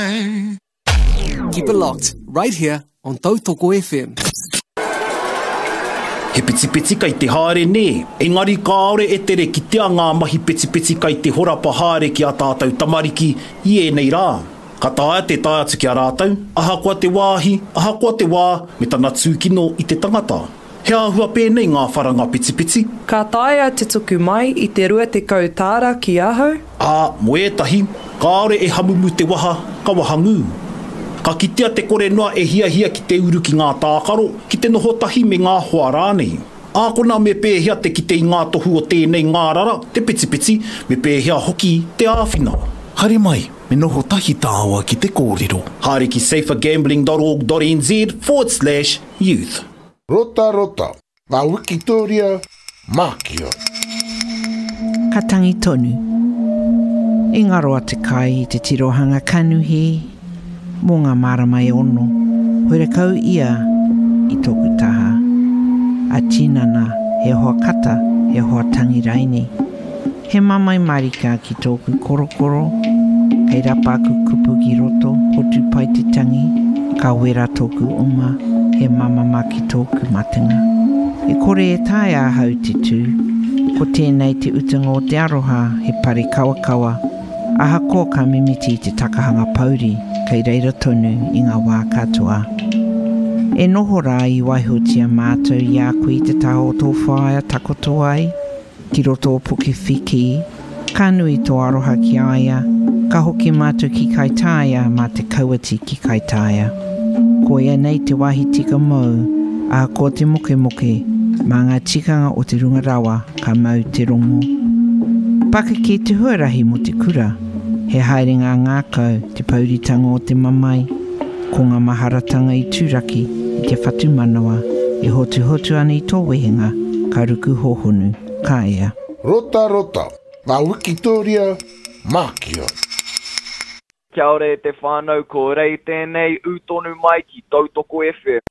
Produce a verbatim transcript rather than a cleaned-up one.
Keep it locked, right here on Tautoko F M. He piti piti kai te haere ne, engari kaore e tere ki te anga mahi piti piti kai te horapa haere ki a tātou tamariki i e nei rā. Ka tāia te tai atu ki a rātou, aha kua te wāhi, aha kua te wā, me tana tūkino i te tangata. He āhua pēnei ngā wharanga piti piti. Ka tāia te tuku mai i te rua te kautāra ki ahau. Ā, mo etahi, kaore e hamumu te waha, ka wahangu. Ka kitea te kore noa e hia hia ki te uru ki ngā tākaro, ki te noho tahi me ngā hoa rānei. Ākona me pēhea te ki te i ngā tohu o tēnei ngā rara, te piti piti, me pēhea hoki te āwhina. Haere mai, me noho tahi tāua ki te kōrero. Haere ki safergambling.org.nz forward slash youth. Rota rota, ngā Wikitoria, Mākia. Ka tangi tonu. I ngaroa te kai i te tirohanga kanuhi, mō ngā maramai ono, hoere kau ia i tōku taha. A tinana, he hoa kata, he hoa tangi raini. He mamai marika ki tōku korokoro, kei rapāku kupu ki roto, hotu pai te tangi, ka wera tōku uma, he mamama ki tōku matinga. E kore e tae a hau te tū, ko tēnei te utunga o te aroha, he pare kawa kawa, aha ko ka mimiti te takahanga pauri, kei reira tonu i ngā wā katoa. E noho rā i waihotia mātou i a kui te taho o tō whaia takoto ai, ki roto o puke whiki, ka nui tō aroha ki aia, ka hoki mātou ki kai tāia mā te kauati ki kai tāia. Ko ia nei te wahi tika mau, a ko te moke moke, mā ngā tikanga o te runga rawa ka mau te rongo. Paka ki te huarahi mo te kura, he haerenga ngākau te pauritanga o te mamai, ko ngā maharatanga i tūraki i te whatu manawa, e hotu hotu ana i tō wehenga, ka ruku hohonu, ka ea. Rota rota, ngā Wikitoria, Mākia. Kia ora e te whānau, ko rei tēnei utonu mai ki Tautoko F M.